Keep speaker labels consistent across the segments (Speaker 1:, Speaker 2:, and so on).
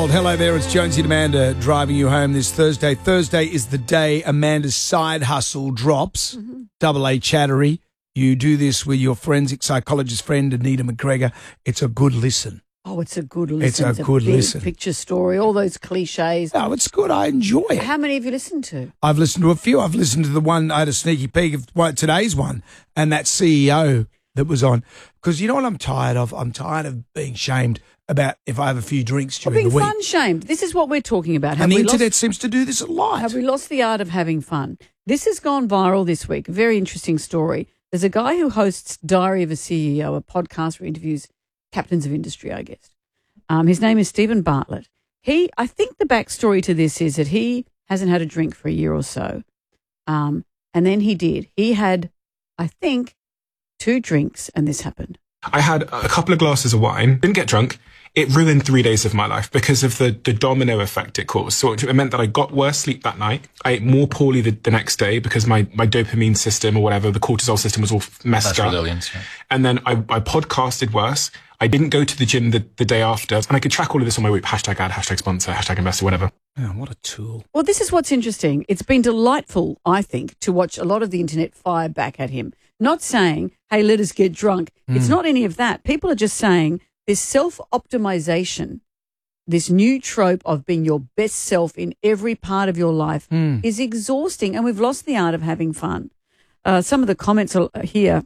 Speaker 1: Well, hello there, it's Jonesy and Amanda driving you home this Thursday. Thursday is the day Amanda's side hustle drops. Double A Chattery. You do this with your forensic psychologist friend, Anita McGregor. It's a good listen.
Speaker 2: Oh, it's a good listen.
Speaker 1: It's a good
Speaker 2: big
Speaker 1: listen.
Speaker 2: Picture story, all those cliches.
Speaker 1: No, it's good. I enjoy it.
Speaker 2: How many have you listened to?
Speaker 1: I've listened to a few. I've listened to the one, I had a sneaky peek of today's one, and that CEO that was on. Because you know what I'm tired of? I'm tired of being shamed about if I have a few drinks during the week.
Speaker 2: Being fun-shamed. This is what we're talking about.
Speaker 1: And the internet seems to do this a lot.
Speaker 2: Have we lost the art of having fun? This has gone viral this week. A very interesting story. There's a guy who hosts Diary of a CEO, a podcast where he interviews captains of industry, I guess. His name is Stephen Bartlett. I think the backstory to this is that he hasn't had a drink for a year or so. And then he did. He had, I think, 2 drinks and this happened.
Speaker 3: I had a couple of glasses of wine, didn't get drunk. It ruined 3 days of my life because of the domino effect it caused. So it meant that I got worse sleep that night. I ate more poorly the next day because my dopamine system or whatever, the cortisol system was all messed up. Yeah. And then I podcasted worse. I didn't go to the gym the day after. And I could track all of this on my week. #ad, #sponsor, #investor, whatever.
Speaker 1: Man, what a tool.
Speaker 2: Well, this is what's interesting. It's been delightful, I think, to watch a lot of the internet fire back at him. Not saying, hey, let us get drunk. It's not any of that. People are just saying this self-optimization, this new trope of being your best self in every part of your life is exhausting, and we've lost the art of having fun. Some of the comments are here.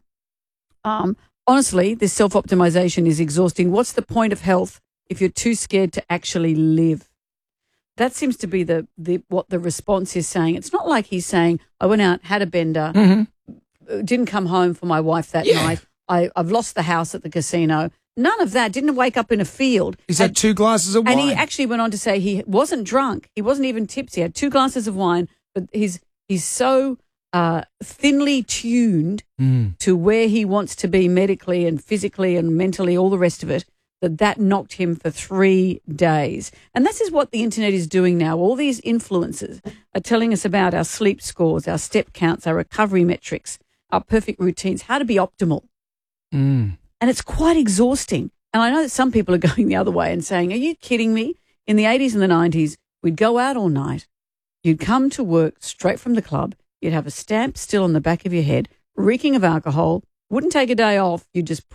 Speaker 2: Honestly, this self-optimization is exhausting. What's the point of health if you're too scared to actually live? That seems to be what the response is saying. It's not like he's saying, I went out, had a bender, didn't come home for my wife that night. I've lost the house at the casino. None of that. Didn't wake up in a field.
Speaker 1: He's had 2 glasses of wine.
Speaker 2: And he actually went on to say he wasn't drunk. He wasn't even tipsy. He had 2 glasses of wine, but he's so thinly tuned to where he wants to be medically and physically and mentally, all the rest of it, that knocked him for 3 days. And this is what the internet is doing now. All these influencers are telling us about our sleep scores, our step counts, our recovery metrics, our perfect routines, how to be optimal. And it's quite exhausting. And I know that some people are going the other way and saying, are you kidding me? In the 80s and the 90s, we'd go out all night. You'd come to work straight from the club. You'd have a stamp still on the back of your head, reeking of alcohol. Wouldn't take a day off. You'd just